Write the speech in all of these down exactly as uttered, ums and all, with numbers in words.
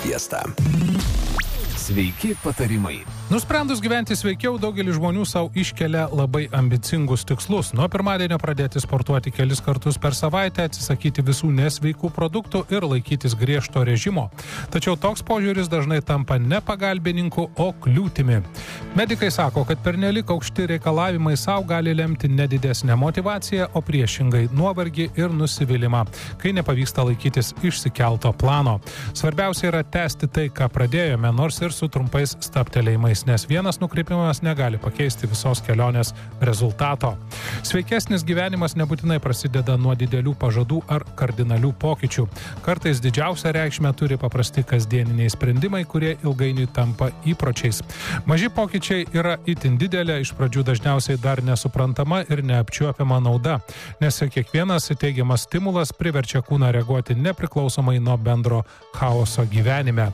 Fiesta. Sveiki patarimai. Nusprendus gyventi sveikiau, daugelis žmonių savo iškelia labai ambicingus tikslus. Nuo pirmadienio pradėti sportuoti kelis kartus per savaitę, atsisakyti visų nesveikų produktų ir laikytis griežto režimo. Tačiau toks požiūris dažnai tampa ne pagalbininku, o kliūtimi. Medikai sako, kad pernelyg aukšti reikalavimai savo gali lemti nedidesnę motyvaciją, o priešingai nuovargį ir nusivylimą, kai nepavyksta laikytis išsikelto plano. Svarbiausia yra tęsti tai, ką pradėjome, nors ir su trumpais stabtelėjimais, nes vienas nukrypimas negali pakeisti visos kelionės rezultato. Sveikesnis gyvenimas nebūtinai prasideda nuo didelių pažadų ar kardinalių pokyčių. Kartais didžiausią reikšmę turi paprasti kasdieniniai sprendimai, kurie ilgainiui tampa įpročiais. Maži pokyčiai yra itin didelė, iš pradžių dažniausiai dar nesuprantama ir neapčiuopiama nauda, nes kiekvienas teigiamas stimulas priverčia kūną reaguoti nepriklausomai nuo bendro chaoso gyvenime.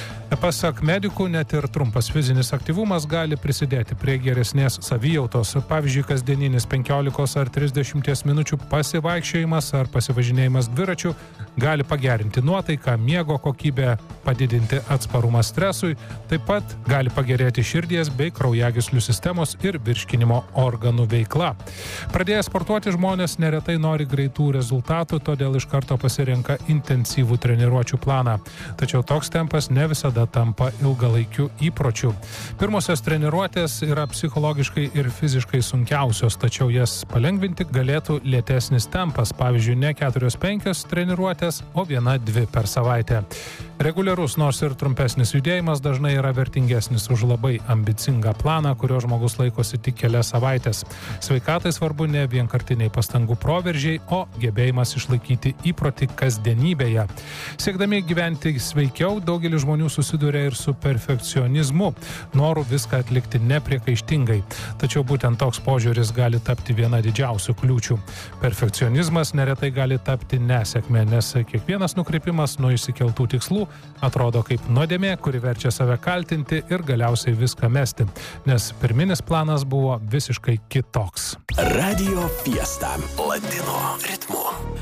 Pasak medikų, net ir trumpas fizinis aktyvumas gali prisidėti prie geresnės savijautos. Pavyzdžiui, kasdieninis penkiolikos ar trisdešimties minučių pasivaikščiojimas ar pasivažinėjimas dviračiu gali pagerinti nuotaiką, miego kokybę, padidinti atsparumą stresui, taip pat gali pagerėti širdies bei kraujagyslių sistemos ir virškinimo organų veikla. Pradėję sportuoti žmonės neretai nori greitų rezultatų, todėl iš karto pasirenka intensyvų treniruočių planą. Tačiau toks tempas ne visada tampa ilgalaikiu įpročiu. Pirmosios treniruotės yra psichologiškai ir fiziškai sunkiausios, tačiau jas palengvinti galėtų lėtesnis tempas, pavyzdžiui, ne keturios penkios treniruotės, o viena dvi per savaitę. Reguliarus, nors ir trumpesnis judėjimas dažnai yra vertingesnis už labai ambicingą planą, kurio žmogus laikosi tik kelias savaitės. Sveikatai svarbu ne vienkartiniai pastangų proveržiai, o gebėjimas išlaikyti įprotį kasdienybėje. Siekdami gyventi sveikiau, daugelis žmonių susiduria ir su perfekcionizmu, noru viską atlikti nepriekaištingai. Tačiau būtent toks požiūris gali tapti viena didžiausių kliūčių. Perfekcionizmas neretai gali tapti nesėkme, nes kiekvienas nukrypimas nuo išsikeltų tikslų atrodo kaip nuodėmė, kuri verčia save kaltinti ir galiausiai viską mesti, nes pirminis planas buvo visiškai kitoks. Radio Fiesta. Latino ritmu.